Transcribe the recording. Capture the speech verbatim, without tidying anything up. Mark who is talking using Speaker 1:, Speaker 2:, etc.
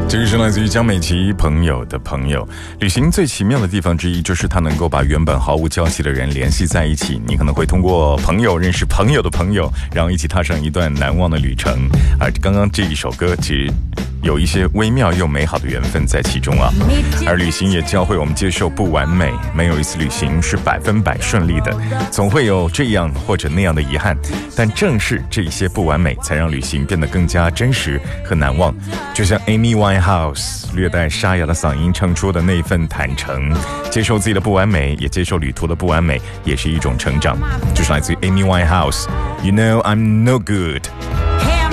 Speaker 1: 这个是来自于江美琪朋友的朋友。旅行最奇妙的地方之一，就是它能够把原本毫无交集的人联系在一起。你可能会通过朋友认识朋友的朋友，然后一起踏上一段难忘的旅程。而刚刚这一首歌，其实有一些微妙又美好的缘分在其中啊。而旅行也教会我们接受不完美，没有一次旅行是百分百顺利的，总会有这样或者那样的遗憾。但正是这一些不完美，才让旅行变得更加真实和难忘。就像 Amy Winehouse 略带沙哑的嗓音唱出的那份坦诚，接受自己的不完美，也接受旅途的不完美，也是一种成长。就是来自于 Amy Winehouse， You know I'm no good。